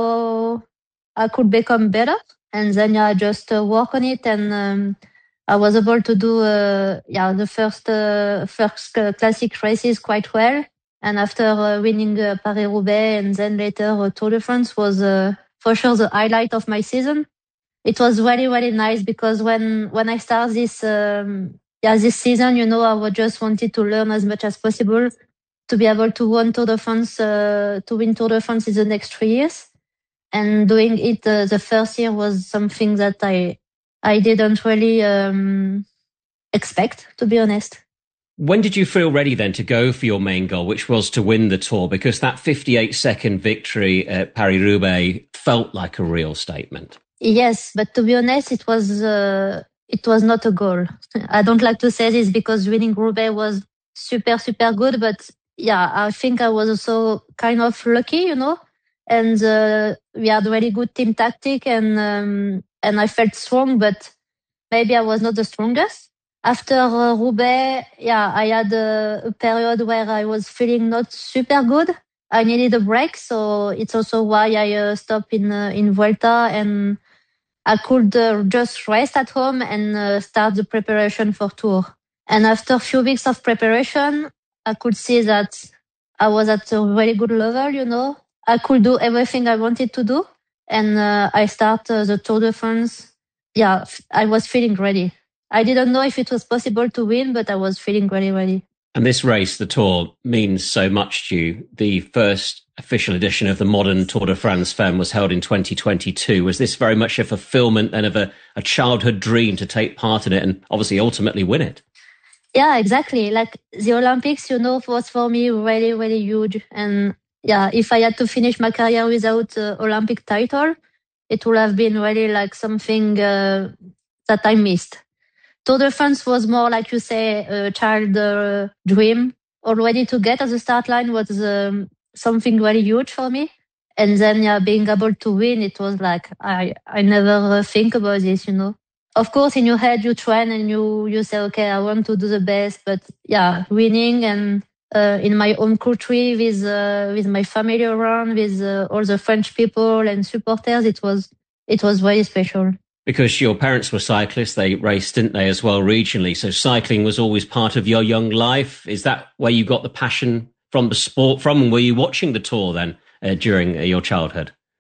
how I could become better. And then yeah, I just uh, work on it, and um, I was able to do uh, yeah the first uh, first uh, classic races quite well. And after uh, winning uh, Paris-Roubaix and then later uh, Tour de France was uh, for sure the highlight of my season. It was really really nice because when when I started this um, yeah this season, you know, I just wanted to learn as much as possible to be able to win Tour de France uh, to win Tour de France in the next three years. And doing it uh, the first year was something that I I didn't really um, expect, to be honest. When did you feel ready then to go for your main goal, which was to win the Tour? Because that fifty-eight second victory at Paris-Roubaix felt like a real statement. Yes, but to be honest, it was uh, it was not a goal. I don't like to say this because winning Roubaix was super, super good. But yeah, I think I was also kind of lucky, you know. And uh, we had a really good team tactic, and um, and I felt strong, but maybe I was not the strongest. After uh, Roubaix, yeah, I had a, a period where I was feeling not super good. I needed a break, so it's also why I uh, stopped in uh, in Vuelta, and I could uh, just rest at home and uh, start the preparation for Tour. And after a few weeks of preparation, I could see that I was at a really good level, you know. I could do everything I wanted to do. And uh, I started uh, the Tour de France. Yeah, I was feeling ready. I didn't know if it was possible to win, but I was feeling really ready. And this race, the Tour, means so much to you. The first official edition of the modern Tour de France Femme was held in twenty twenty-two. Was this very much a fulfillment then of a, a childhood dream to take part in it and obviously ultimately win it? Yeah, exactly. Like the Olympics, you know, was for me really, really huge. And yeah, if I had to finish my career without uh, Olympic title, it would have been really like something uh, that I missed. Tour de France was more, like you say, a child uh, dream. Already to get at the start line was um, something very huge for me. And then yeah, being able to win, it was like, I, I never uh, think about this, you know. Of course, in your head, you train and you, you say, okay, I want to do the best. But yeah, winning and uh, in my home country with uh, with my family around, with uh, all the French people and supporters, it was it was very special. Because your parents were cyclists, they raced, didn't they, as well, regionally? So cycling was always part of your young life. Is that where you got the passion from the sport from? And were you watching the Tour then uh, during uh, your childhood?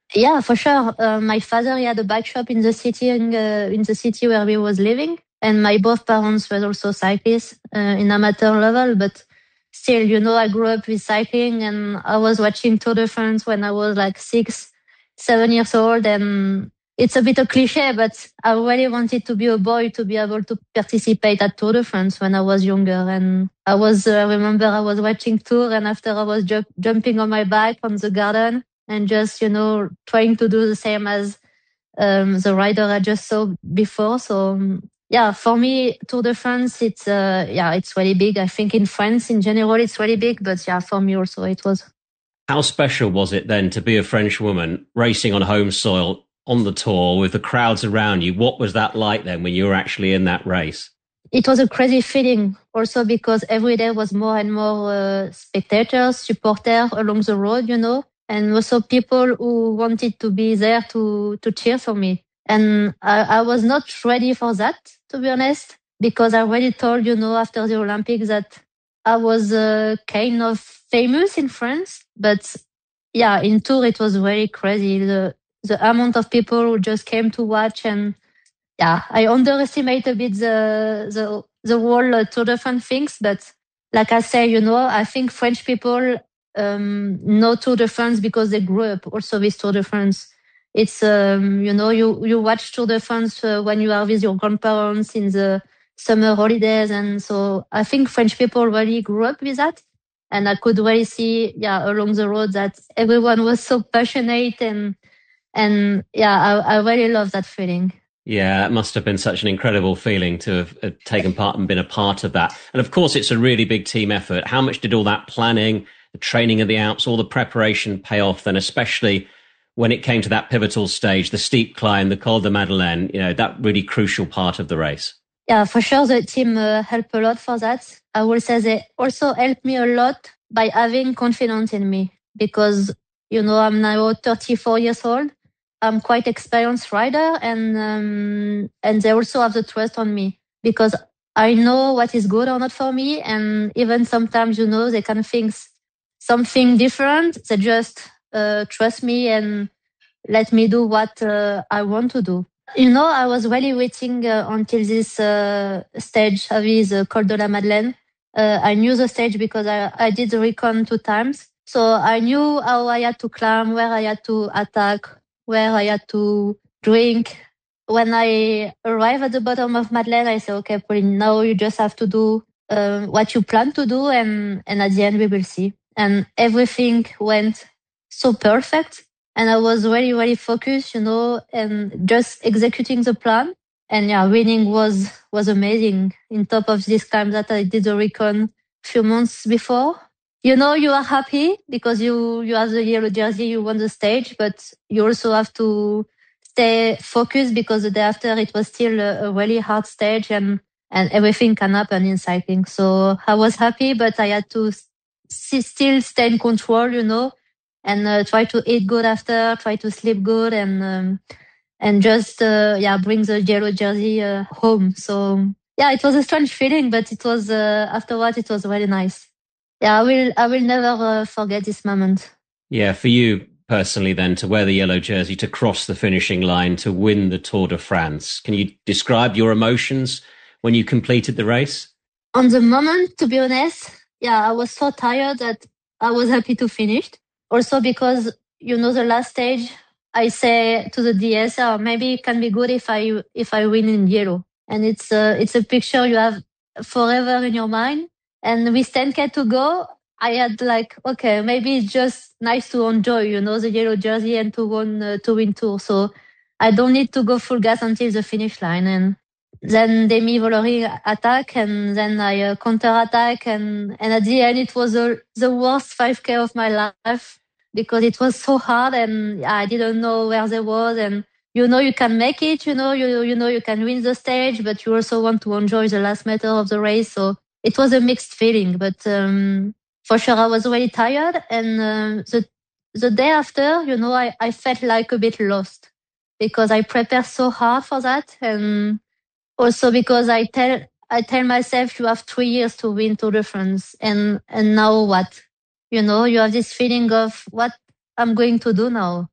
Yeah, for sure. Uh, my father, he had a bike shop in the city, in, uh, in the city where we was living. And my both parents were also cyclists uh, in amateur level. But still, you know, I grew up with cycling and I was watching Tour de France when I was like six, seven years old. And it's a bit a cliche, but I really wanted to be a boy to be able to participate at Tour de France when I was younger. And I was, uh, I remember I was watching Tour and after I was ju- jumping on my bike on the garden and just, you know, trying to do the same as um, the rider I just saw before. So, um, yeah, for me, Tour de France, it's, uh, yeah, it's really big. I think in France in general, it's really big, but yeah, for me also it was. How special was it then to be a French woman racing on home soil on the Tour with the crowds around you? What was that like then when you were actually in that race? It was a crazy feeling also because every day was more and more uh, spectators, supporters along the road, you know, and also people who wanted to be there to, to cheer for me. And I, I was not ready for that, to be honest, because I already told, you know, after the Olympics that I was uh, kind of famous in France. But yeah, in Tour, it was very crazy. The, the amount of people who just came to watch and yeah, I underestimate a bit the the the whole uh, Tour de France things, but like I say, you know, I think French people um, know Tour de France because they grew up also with Tour de France. It's um, you know, you you watch Tour de France uh, when you are with your grandparents in the summer holidays, and so I think French people really grew up with that, and I could really see, yeah, along the road that everyone was so passionate and and yeah, I, I really love that feeling. Yeah, it must have been such an incredible feeling to have, have taken part and been a part of that. And of course, it's a really big team effort. How much did all that planning, the training of the Alps, all the preparation pay off then, especially when it came to that pivotal stage, the steep climb, the Col de Madeleine, you know, that really crucial part of the race? Yeah, for sure, the team uh, helped a lot for that. I will say they also helped me a lot by having confidence in me because, you know, I'm now thirty-four years old. I'm quite experienced rider and um, and they also have the trust on me because I know what is good or not for me. And even sometimes, you know, they can think something different. They just uh, trust me and let me do what uh, I want to do. You know, I was really waiting uh, until this uh, stage with the Col de la Madeleine. Uh, I knew the stage because I, I did the recon two times. So I knew how I had to climb, where I had to attack, where I had to drink. When I arrived at the bottom of Madeleine, I said, okay, Pauline, now you just have to do uh, what you plan to do. And, and at the end, we will see. And everything went so perfect. And I was really, really focused, you know, and just executing the plan. And yeah, winning was, was amazing. In top of this climb that I did the recon a few months before. You know, you are happy because you, you have the yellow jersey, you won the stage, but you also have to stay focused because the day after it was still a, a really hard stage and, and everything can happen in cycling. So I was happy, but I had to s- still stay in control, you know, and uh, try to eat good after, try to sleep good and, um, and just, uh, yeah, bring the yellow jersey uh, home. So yeah, it was a strange feeling, but it was, uh, afterwards, it was really nice. Yeah, I will. I will never uh, forget this moment. Yeah, for you personally, then, to wear the yellow jersey, to cross the finishing line, to win the Tour de France. Can you describe your emotions when you completed the race? On the moment, to be honest, yeah, I was so tired that I was happy to finish. Also because, you know, the last stage, I say to the D S, oh, maybe it can be good if I if I win in yellow, and it's a it's a picture you have forever in your mind. And with ten K to go, I had like, okay, maybe it's just nice to enjoy, you know, the yellow jersey and to win, uh, to win Tour. So I don't need to go full gas until the finish line. And then Demi Vollering attack and then I uh, counter attack. And, and at the end, it was uh, the worst five K of my life because it was so hard and I didn't know where they was. And you know, you can make it, you know, you, you know, you can win the stage, but you also want to enjoy the last meter of the race. So it was a mixed feeling, but um, for sure I was really tired. And uh, the the day after, you know, I, I felt like a bit lost because I prepared so hard for that, and also because I tell I tell myself you have three years to win Tour de France, and and now what? You know, you have this feeling of what I'm going to do now,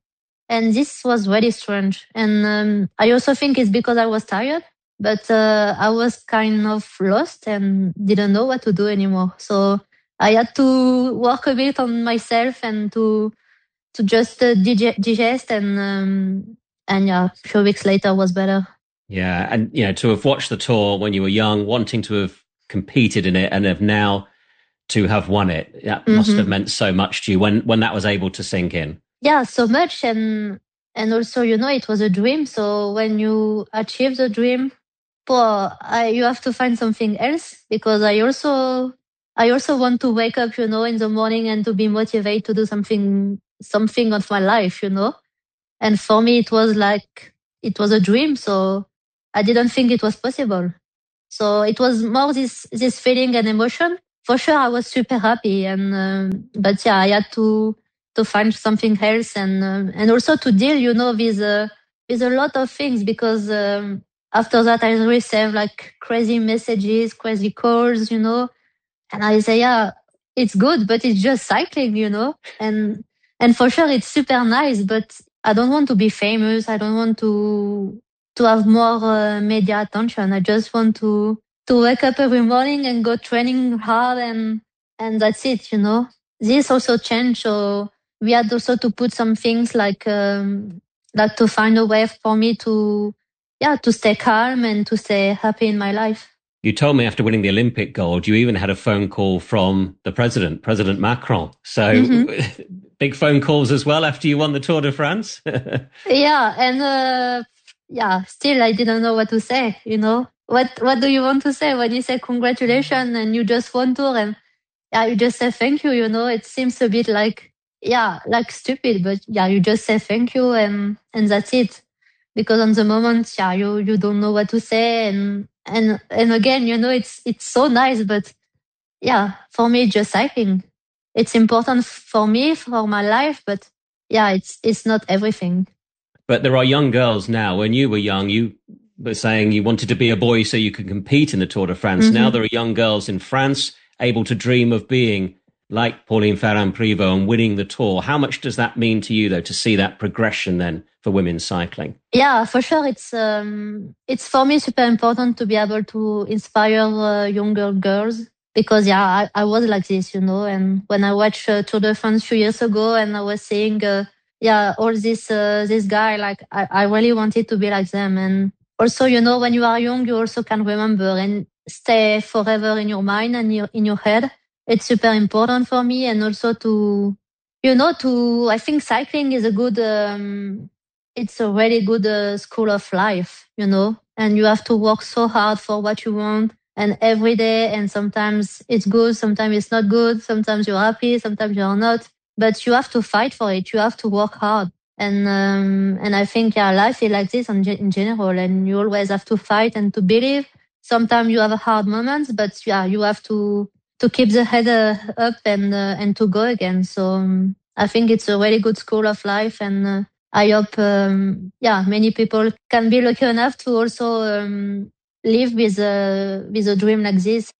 And this was really strange. And um, I also think it's because I was tired, but uh, I was kind of lost and didn't know what to do anymore. So I had to work a bit on myself and to to just uh, dig- digest and um, and yeah, a few weeks later was better. Yeah, and you know, to have watched the tour when you were young, wanting to have competed in it, and have now to have won it, that mm-hmm. must have meant so much to you when when that was able to sink in. Yeah, so much, and and also, you know, it was a dream. So when you achieve the dream, well, I, you have to find something else, because I also I also want to wake up, you know, in the morning and to be motivated to do something something of my life, you know. And for me, it was like it was a dream. So I didn't think it was possible. So it was more this this feeling and emotion. For sure, I was super happy, and um, but yeah, I had to to find something else, and um, and also to deal, you know, with uh, with a lot of things, because um, after that I received like crazy messages, crazy calls, you know, and I say, yeah, it's good, but it's just cycling, you know, and and for sure it's super nice, but I don't want to be famous. I don't want to to have more uh, media attention. I just want to to wake up every morning and go training hard, and and that's it, you know. This also changed, so we had also to put some things like um, like to find a way for me to yeah to stay calm and to stay happy in my life. You told me after winning the Olympic gold, you even had a phone call from the president, President Macron. So mm-hmm. big phone calls as well after you won the Tour de France. Yeah, and uh, yeah, still I didn't know what to say. You know, what what do you want to say when you say congratulations and you just won Tour, and yeah, you just say thank you. You know, it seems a bit like yeah, like stupid, but yeah, you just say thank you, and and that's it. Because on the moment, yeah, you you don't know what to say, and and and again, you know, it's it's so nice, but yeah, for me, just cycling, it's important for me, for my life, but yeah, it's it's not everything. But there are young girls now. When you were young, you were saying you wanted to be a boy so you could compete in the Tour de France. Mm-hmm. Now there are young girls in France able to dream of being like Pauline Ferrand-Prévot and winning the Tour. How much does that mean to you, though, to see that progression then for women's cycling? Yeah, for sure. It's um, it's for me super important to be able to inspire uh, younger girls, because yeah, I, I was like this, you know. And when I watched uh, Tour de France a few years ago, and I was seeing uh, yeah all this uh, this guy, like I, I really wanted to be like them. And also, you know, when you are young, you also can remember and stay forever in your mind and your, in your head. It's super important for me, and also to, you know, to, I think cycling is a good, um, it's a really good uh, school of life, you know, and you have to work so hard for what you want, and every day, and sometimes it's good, sometimes it's not good, sometimes you're happy, sometimes you're not, but you have to fight for it, you have to work hard. And um, and I think, yeah, life is like this in, in general, and you always have to fight and to believe. Sometimes you have hard moments, but yeah, you have to, to keep the head uh, up and uh, and to go again. So um, I think it's a really good school of life, and uh, I hope um, yeah many people can be lucky enough to also um, live with a with a dream like this.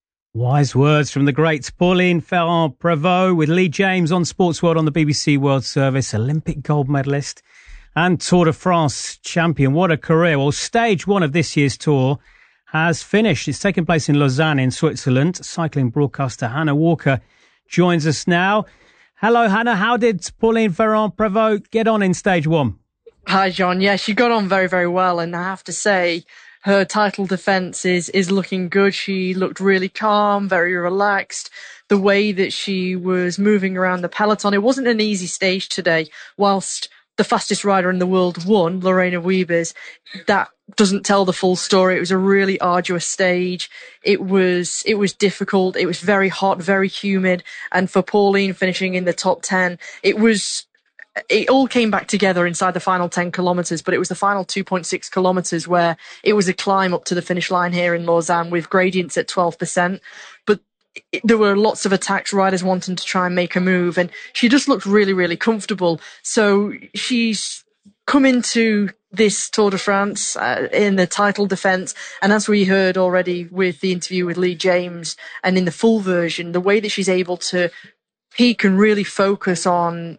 Wise words from the great Pauline Ferrand-Prévot with Lee James on Sports World on the B B C World Service, Olympic gold medalist and Tour de France champion. What a career. Well, stage one of this year's tour has finished. It's taken place in Lausanne in Switzerland. Cycling broadcaster Hannah Walker joins us now. Hello, Hannah. How did Pauline Ferrand-Prévot get on in stage one? Hi, John. Yeah, she got on very, very well. And I have to say, her title defence is, is looking good. She looked really calm, very relaxed. The way that she was moving around the peloton, it wasn't an easy stage today. Whilst the fastest rider in the world won, Lorena Wiebes, that doesn't tell the full story. It was a really arduous stage. It was, it was difficult. It was very hot, very humid. And for Pauline finishing in the top ten, it was, it all came back together inside the final ten kilometres, but it was the final two point six kilometres where it was a climb up to the finish line here in Lausanne with gradients at twelve percent. But it, there were lots of attacks, riders wanting to try and make a move, and she just looked really, really comfortable. So she's come into this Tour de France uh, in the title defence, and as we heard already with the interview with Lee James and in the full version, the way that she's able to peak and really focus on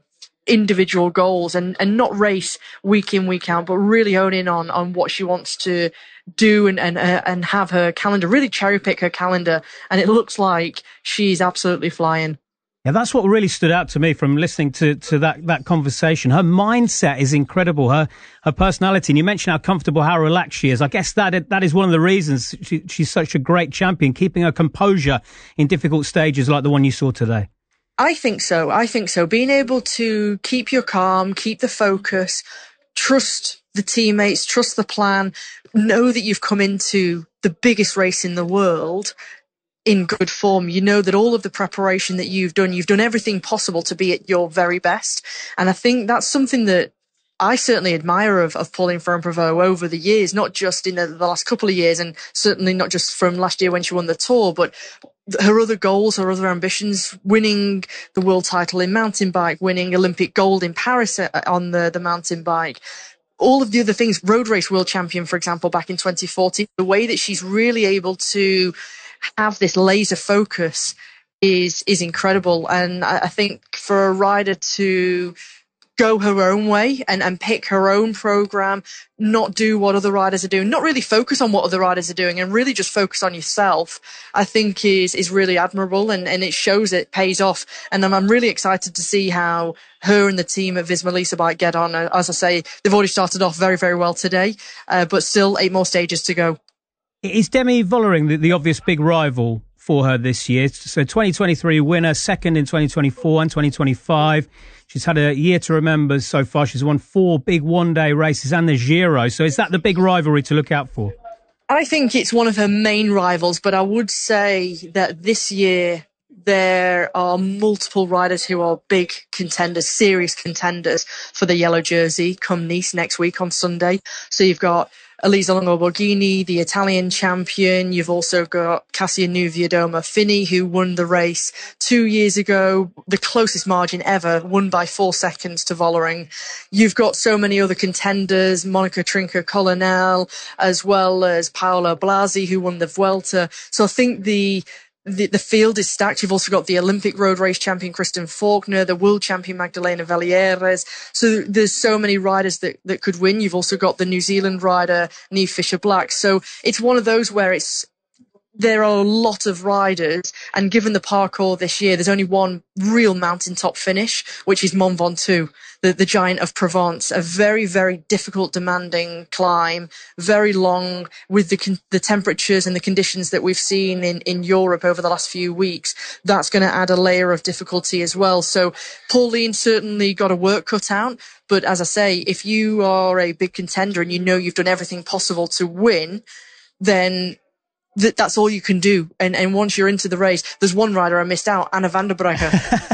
individual goals and, and not race week in, week out, but really hone in on, on what she wants to do and, and, uh, and have her calendar, really cherry pick her calendar. And it looks like she's absolutely flying. Yeah, that's what really stood out to me from listening to, to that, that conversation. Her mindset is incredible. Her her personality. And you mentioned how comfortable, how relaxed she is. I guess that that is one of the reasons she, she's such a great champion, keeping her composure in difficult stages like the one you saw today. I think so. I think so. Being able to keep your calm, keep the focus, trust the teammates, trust the plan, know that you've come into the biggest race in the world in good form. You know that all of the preparation that you've done, you've done everything possible to be at your very best. And I think that's something that I certainly admire of, of Pauline Ferrand-Prévot over the years, not just in the, the last couple of years, and certainly not just from last year when she won the Tour, but her other goals, her other ambitions, winning the world title in mountain bike, winning Olympic gold in Paris on the, the mountain bike. All of the other things, road race world champion, for example, back in twenty fourteen, the way that she's really able to have this laser focus is is incredible. And I, I think for a rider to go her own way and, and pick her own program, not do what other riders are doing, not really focus on what other riders are doing and really just focus on yourself, I think is is really admirable, and, and it shows it pays off. And I'm, I'm really excited to see how her and the team at Visma Lease a Bike get on. As I say, they've already started off very, very well today, uh, but still eight more stages to go. Is Demi Vollering the, the obvious big rival for her this year? So twenty twenty-three winner, second in twenty twenty-four and twenty twenty-five. She's had a year to remember so far. She's won four big one-day races and the Giro. So is that the big rivalry to look out for? I think it's one of her main rivals, but I would say that this year there are multiple riders who are big contenders, serious contenders for the yellow jersey come Nice next week on Sunday. So you've got Elisa Longo Borghini, the Italian champion. You've also got Cassia Niewiadoma Finney, who won the race two years ago, the closest margin ever, won by four seconds to Vollering. You've got so many other contenders, Monica Trinca-Colonel, as well as Paola Blasi, who won the Vuelta. So I think the The, the field is stacked. You've also got the Olympic road race champion Kristen Faulkner, the world champion Magdalena Valieres. So there's so many riders that, that could win. You've also got the New Zealand rider Niamh Fisher-Black. So it's one of those where it's there are a lot of riders, and given the parcours this year, there's only one real mountaintop finish, which is Mont Ventoux, the, the Giant of Provence, a very, very difficult, demanding climb, very long, with the the temperatures and the conditions that we've seen in, in Europe over the last few weeks. That's going to add a layer of difficulty as well. So Pauline certainly got a work cut out, but as I say, if you are a big contender and you know you've done everything possible to win, then That that's all you can do. And and once you're into the race, there's one rider I missed out, Anna van der Breggen.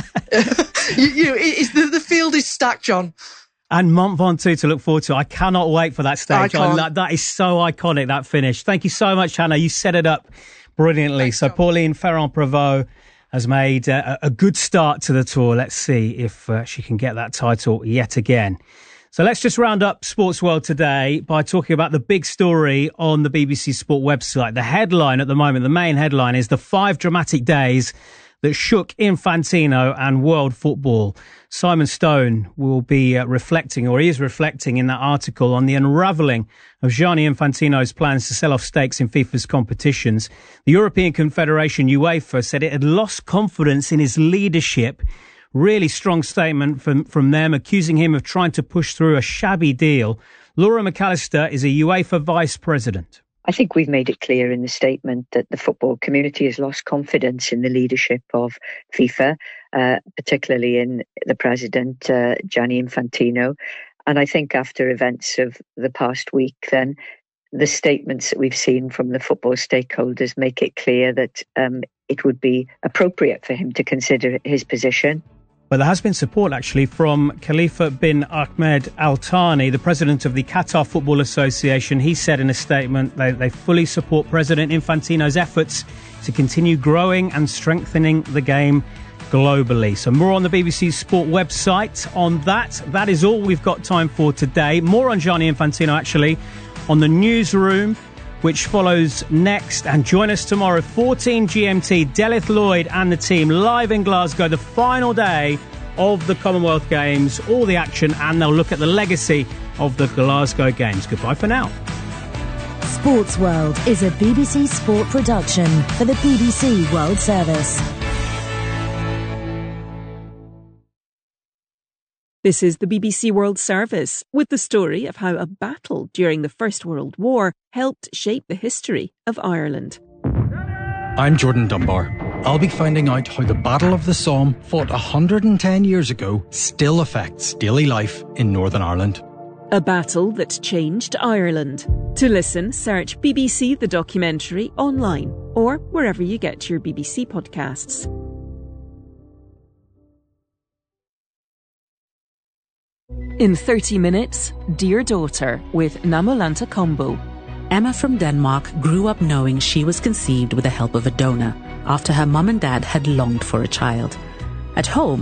you, you know, it, it's the, the field is stacked, John. And Mont Ventoux to look forward to. I cannot wait for that stage. I that, that is so iconic, that finish. Thank you so much, Hannah. You set it up brilliantly. Thanks, so John. Pauline Ferrand-Prévot has made uh, a good start to the Tour. Let's see if uh, she can get that title yet again. So let's just round up Sports World today by talking about the big story on the B B C Sport website. The headline at the moment, the main headline, is the five dramatic days that shook Infantino and world football. Simon Stone will be uh, reflecting, or is reflecting in that article, on the unravelling of Gianni Infantino's plans to sell off stakes in FIFA's competitions. The European Confederation, UEFA, said it had lost confidence in his leadership. Really strong statement from, from them, accusing him of trying to push through a shabby deal. Laura McAllister is a UEFA vice president. I think we've made it clear in the statement that the football community has lost confidence in the leadership of FIFA, uh, particularly in the president, uh, Gianni Infantino. And I think after events of the past week, then the statements that we've seen from the football stakeholders make it clear that um, it would be appropriate for him to consider his position. But there has been support, actually, from Khalifa bin Ahmed Al Thani, the president of the Qatar Football Association. He said in a statement they, they fully support President Infantino's efforts to continue growing and strengthening the game globally. So more on the B B C Sport website on that. That is all we've got time for today. More on Gianni Infantino, actually, on the newsroom, which follows next. And join us tomorrow, fourteen G M T, Delith Lloyd and the team live in Glasgow, the final day of the Commonwealth Games, all the action, and they'll look at the legacy of the Glasgow Games. Goodbye for now. Sports World is a B B C Sport production for the B B C World Service. This is the B B C World Service, with the story of how a battle during the First World War helped shape the history of Ireland. I'm Jordan Dunbar. I'll be finding out how the Battle of the Somme, fought one hundred ten years ago, still affects daily life in Northern Ireland. A battle that changed Ireland. To listen, search B B C The Documentary online or wherever you get your B B C podcasts. In thirty minutes, Dear Daughter with Namolanta Kombo. Emma from Denmark grew up knowing she was conceived with the help of a donor after her mum and dad had longed for a child. At home,